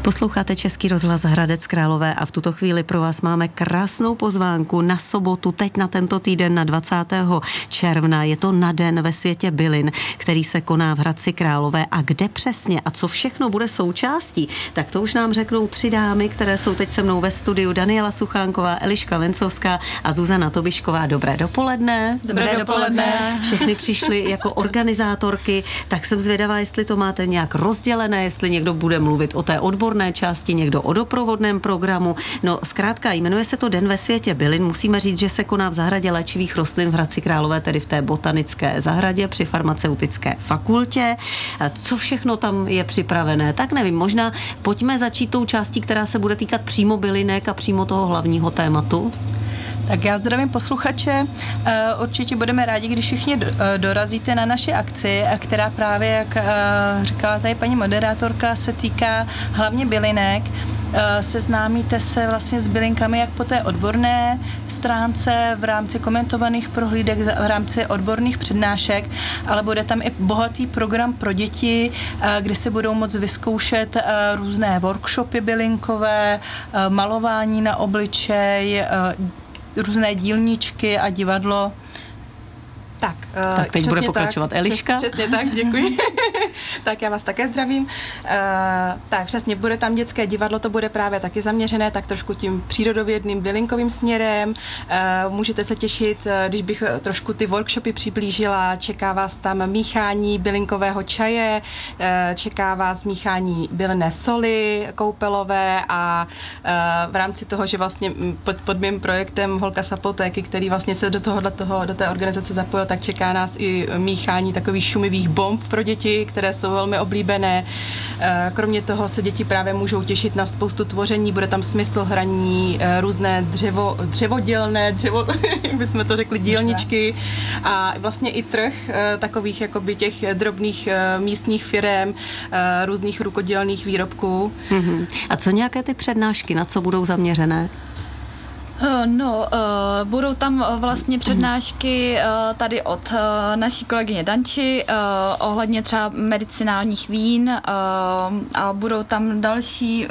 Posloucháte Český rozhlas Hradec Králové a v tuto chvíli pro vás máme krásnou pozvánku na sobotu, teď na tento týden na 20. června. Je to na den ve světě bylin, který se koná v Hradci Králové. A kde přesně a co všechno bude součástí, tak to už nám řeknou tři dámy, které jsou teď se mnou ve studiu. Daniela Suchánková, Eliška Vencovská a Zuzana Tobišková. Dobré dopoledne. Dobré dopoledne. Všechny přišly jako organizátorky, tak jsem zvědavá, jestli to máte nějak rozdělené, jestli někdo bude mluvit o té odborné části, někdo o doprovodném programu. No zkrátka, jmenuje se to Den ve světě bylin. Musíme říct, že se koná v zahradě léčivých rostlin v Hradci Králové, tedy v té botanické zahradě při farmaceutické fakultě. Co všechno tam je připravené? Tak nevím, možná pojďme začít tou částí, která se bude týkat přímo bylinek a přímo toho hlavního tématu. Tak já zdravím posluchače. Určitě budeme rádi, když všichni dorazíte na naši akci, která právě, jak říkala tady paní moderátorka, se týká hlavně bylinek. Seznámíte se vlastně s bylinkami jak po té odborné stránce v rámci komentovaných prohlídek, v rámci odborných přednášek, ale bude tam i bohatý program pro děti, kde se budou moct vyzkoušet různé workshopy bylinkové, malování na obličej, různé dílničky a divadlo. Tak teď bude pokračovat Eliška. Přesně tak, děkuji. Tak já vás také zdravím. Tak přesně, bude tam dětské divadlo, to bude právě taky zaměřené tak trošku tím přírodovědným bylinkovým směrem. Můžete se těšit, když bych trošku ty workshopy přiblížila, čeká vás tam míchání bylinkového čaje, čeká vás míchání bylinné soli koupelové a v rámci toho, že vlastně pod mým projektem Holka z apotéky, který vlastně se do té organizace zapojil, tak čeká nás i míchání takových šumivých bomb pro děti, které jsou velmi oblíbené. Kromě toho se děti právě můžou těšit na spoustu tvoření, bude tam smysl hraní, různé dřevodělné, jak bychom to řekli, dílničky a vlastně i trh takových jakoby těch drobných místních firem, různých rukodělných výrobků. A co nějaké ty přednášky, na co budou zaměřené? Budou tam vlastně přednášky tady od naší kolegyně Danči ohledně třeba medicinálních vín a budou tam další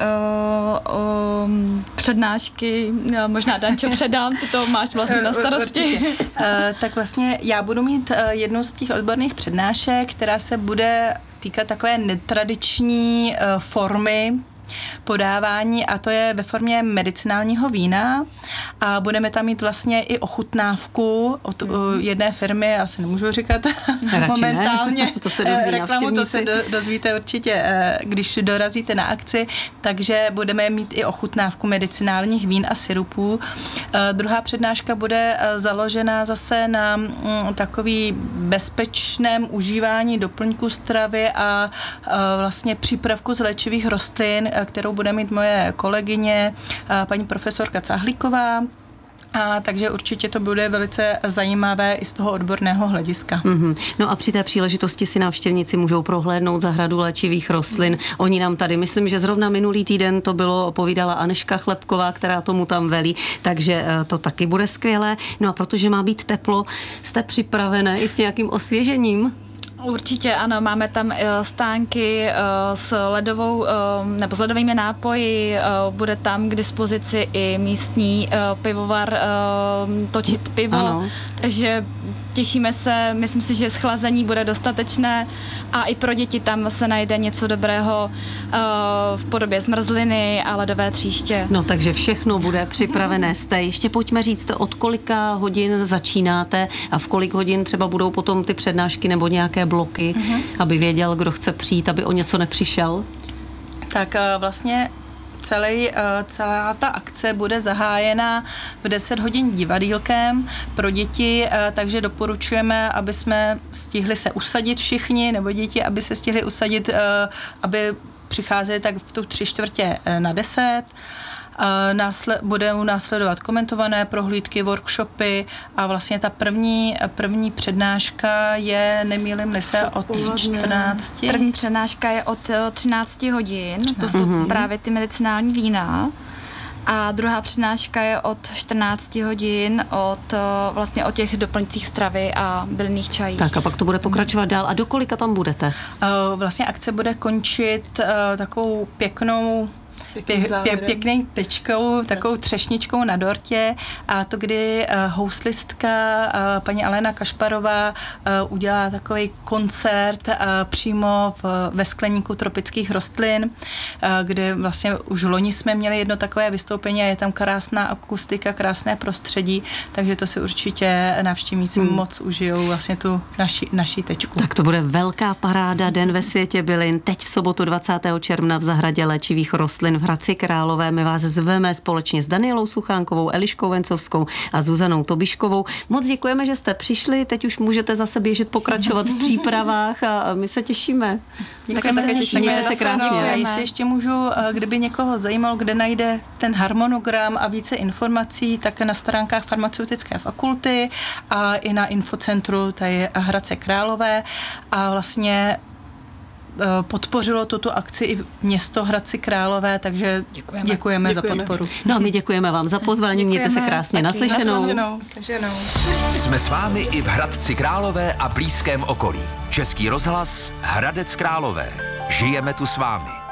přednášky, možná Dančo předám, ty to máš vlastně na starosti. Tak vlastně já budu mít jednu z těch odborných přednášek, která se bude týkat takové netradiční formy podávání a to je ve formě medicinálního vína a budeme tam mít vlastně i ochutnávku od jedné firmy, asi nemůžu říkat momentálně, to se dozví reklamu, to se dozvíte určitě, když dorazíte na akci, takže budeme mít i ochutnávku medicinálních vín a sirupů. Druhá přednáška bude založena zase na takový bezpečném užívání doplňků stravy a vlastně přípravku z léčivých rostlin, kterou bude mít moje kolegyně, paní profesorka Cahlíková. Takže určitě to bude velice zajímavé i z toho odborného hlediska. No a při té příležitosti si návštěvníci můžou prohlédnout zahradu léčivých rostlin. Oni nám tady, myslím, že zrovna minulý týden to bylo, povídala Aneška Chlebková, která tomu tam velí, takže to taky bude skvělé. No a protože má být teplo, jste připravené i s nějakým osvěžením? Určitě ano, máme tam stánky s ledovou nebo s ledovými nápoji, bude tam k dispozici i místní pivovar točit pivo, ano. Takže těšíme se, myslím si, že schlazení bude dostatečné a i pro děti tam se najde něco dobrého v podobě zmrzliny a ledové tříště. No takže všechno bude připravené. Ještě pojďme říct, od kolika hodin začínáte a v kolik hodin třeba budou potom ty přednášky nebo nějaké bloky, aby věděl, kdo chce přijít, aby o něco nepřišel? Tak vlastně celá ta akce bude zahájena v 10 hodin divadýlkem pro děti, takže doporučujeme, aby jsme stihli se usadit všichni, nebo děti, aby se stihli usadit, aby přicházeli tak v tu 9:45. Budou následovat komentované prohlídky, workshopy a vlastně ta první přednáška je, nemýlím-li se, od 14. První přednáška je od 13 hodin, to jsou právě ty medicinální vína. A druhá přednáška je od 14 hodin vlastně o těch doplňcích stravy a bylinných čajích. Tak a pak to bude pokračovat dál. A do kolika tam budete? Vlastně akce bude končit takovou pěknou pěkný tečkou, takovou třešničkou na dortě a to, kdy houslistka paní Alena Kašparová udělá takový koncert přímo ve skleníku tropických rostlin, kde vlastně už loni jsme měli jedno takové vystoupení a je tam krásná akustika, krásné prostředí, takže to si určitě návštěvníci moc užijou vlastně tu naší tečku. Tak to bude velká paráda, Den ve světě bylin, teď v sobotu 20. června v zahradě léčivých rostlin v Hradci Králové. My vás zveme společně s Danielou Suchánkovou, Eliškou Vencovskou a Zuzanou Tobiškovou. Moc děkujeme, že jste přišli, teď už můžete zase běžet, pokračovat v přípravách a my se těšíme. Mějte se krásně. A jestli ještě můžu, kdyby někoho zajímalo, kde najde ten harmonogram a více informací, tak na stránkách farmaceutické fakulty a i na infocentru tady Hradce Králové a vlastně podpořilo tuto akci i město Hradci Králové, takže děkujeme za podporu. No a my děkujeme vám za pozvání, mějte se krásně, naslyšenou. Jsme s vámi i v Hradci Králové a blízkém okolí. Český rozhlas Hradec Králové. Žijeme tu s vámi.